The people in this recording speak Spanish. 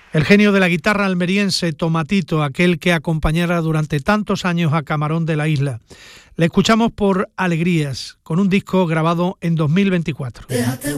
El genio de la guitarra almeriense Tomatito, aquel que acompañara durante tantos años a Camarón de la Isla. Le escuchamos por Alegrías, con un disco grabado en 2024.